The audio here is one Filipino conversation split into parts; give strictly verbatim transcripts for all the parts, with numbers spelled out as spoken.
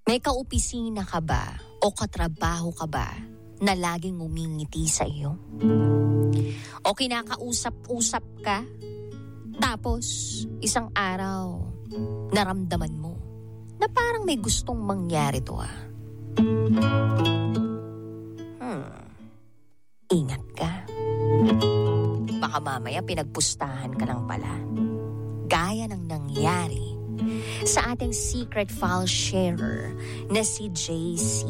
May kaopisina ka ba o katrabaho ka ba na laging ngumingiti sa iyo? O kinakausap-usap ka, tapos isang araw naramdaman mo na parang may gustong mangyari to ah. Hmm. Ingat ka. Baka mamaya pinagpustahan ka lang pala. Gaya ng nangyari sa ating secret file sharer na si J C.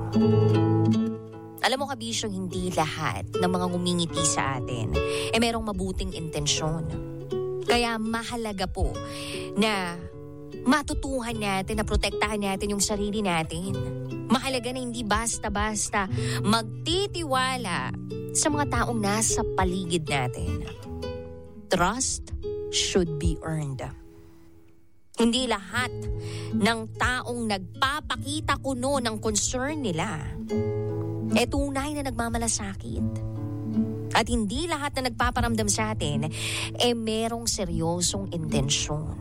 Alam mo kabisyo, hindi lahat ng mga ngumingiti sa atin eh merong mabuting intensyon. Kaya mahalaga po na matutuhan natin, na protektahan natin yung sarili natin. Mahalaga na hindi basta-basta magtitiwala sa mga taong nasa paligid natin. Trust should be earned. Hindi lahat ng taong nagpapakita kuno ng concern nila e tunay na nagmamalasakit. At hindi lahat na nagpaparamdam sa atin e merong seryosong intensyon.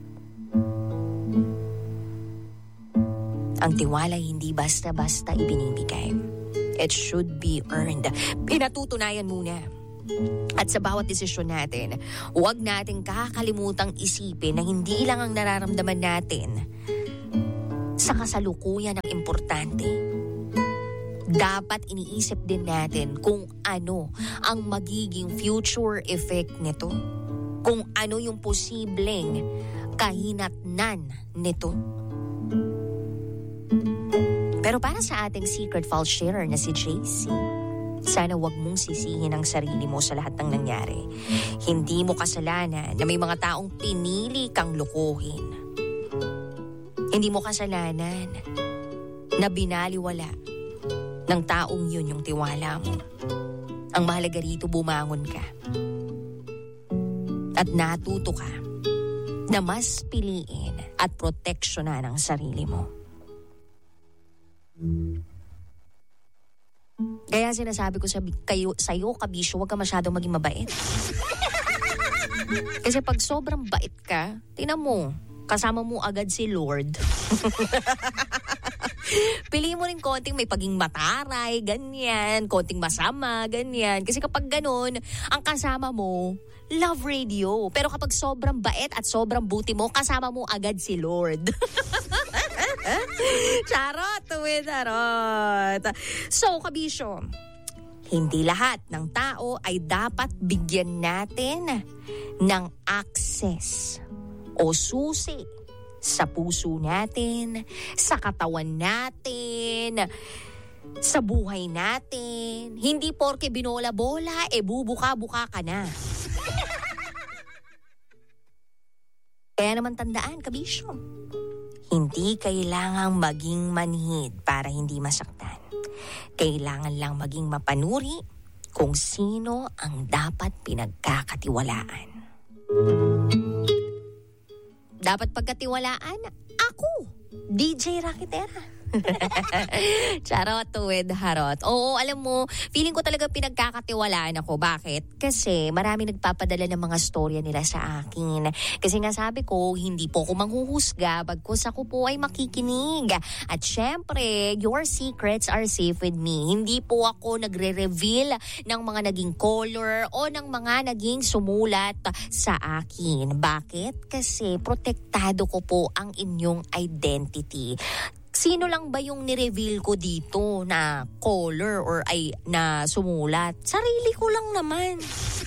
Ang tiwala hindi basta-basta ibinibigay. It should be earned. Pinatutunayan muna. At sa bawat desisyon natin, huwag nating kakakalimutang isipin na hindi lang ang nararamdaman natin sa kasalukuyan ang importante. Dapat iniisip din natin kung ano ang magiging future effect nito. Kung ano yung posibleng kahinatnan nito. Pero para sa ating secret file sharer na si J C, sana wag mong sisihin ang sarili mo sa lahat ng nangyari. Hindi mo kasalanan na may mga taong pinili kang lukuhin. Hindi mo kasalanan na binaliwala ng taong yun yung tiwala mo. Ang mahalaga rito, bumangon ka. At natuto ka na mas piliin at proteksyonan ang sarili mo. Kaya sinasabi ko sa kayo, sa'yo, kabisyo, huwag ka masyadong maging mabait. Kasi pag sobrang bait ka, tingnan mo, kasama mo agad si Lord. Piliin mo rin konting may paging mataray, ganyan, konting masama, ganyan. Kasi kapag ganun, ang kasama mo, love radio. Pero kapag sobrang bait at sobrang buti mo, kasama mo agad si Lord. Charot, with charot. So, kabisyo, hindi lahat ng tao ay dapat bigyan natin ng access o susi sa puso natin, sa katawan natin, sa buhay natin. Hindi porke binola-bola, e bubuka-buka ka na. Kaya naman tandaan, kabisyo, hindi kailangang maging manhid para hindi masaktan. Kailangan lang maging mapanuri kung sino ang dapat pinagkakatiwalaan. Dapat pagkatiwalaan, ako, D J Rakitera. Charot with harot. Oo, alam mo, feeling ko talaga pinagkakatiwalaan ako. Bakit? Kasi marami nagpapadala ng mga storya nila sa akin. Kasi nga sabi ko, hindi po ako manghuhusga, bagkus ako po ay makikinig. At syempre, your secrets are safe with me. Hindi po ako nagre-reveal ng mga naging color o ng mga naging sumulat sa akin. Bakit? Kasi protektado ko po ang inyong identity. Sino lang ba yung nireveal ko dito na color or ay na sumulat? Sarili ko lang naman.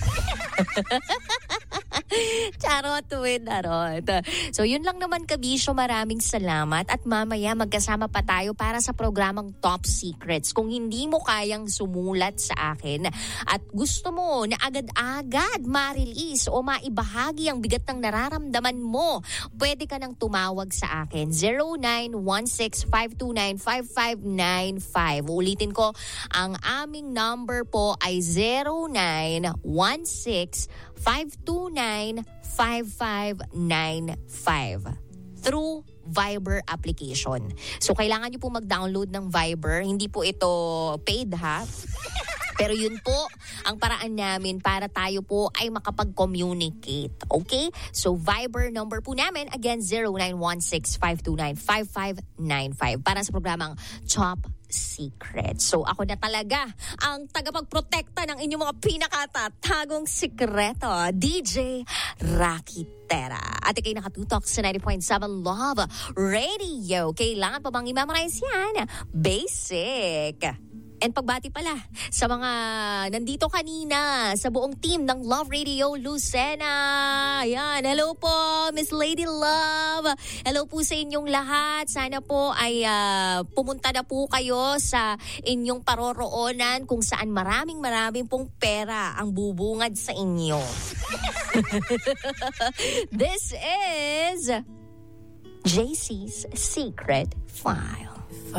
Charot with harot. So yun lang naman, kabisyo, maraming salamat at mamaya magkasama pa tayo para sa programang Top Secrets. Kung hindi mo kayang sumulat sa akin at gusto mo na agad-agad ma-release o maibahagi ang bigat ng nararamdaman mo, pwede ka nang tumawag sa akin zero nine one six five two nine five five nine five. Ulitin ko, ang aming number po ay zero nine one six five two nine five five nine five through Viber application. So kailangan nyo po mag-download ng Viber. Hindi po ito paid, ha? Pero yun po ang paraan namin para tayo po ay makapag-communicate. Okay? So Viber number po namin, again, zero nine one six, five two nine, five five nine five para sa programang Top Secret. So ako na talaga ang tagapagprotekta ng inyong mga pinakatatagong sikreto, D J Rakitera. At ikay nakatutok sa ninety point seven Love Radio. Kailangan pa bang i-memorize yan? Basic. And pagbati pala sa mga nandito kanina sa buong team ng Love Radio Lucena. Ayan, hello po Miss Lady Love. Hello po sa inyong lahat. Sana po ay uh, pumunta na po kayo sa inyong paroroonan kung saan maraming maraming pong pera ang bubungad sa inyo. This is J C's Secret File.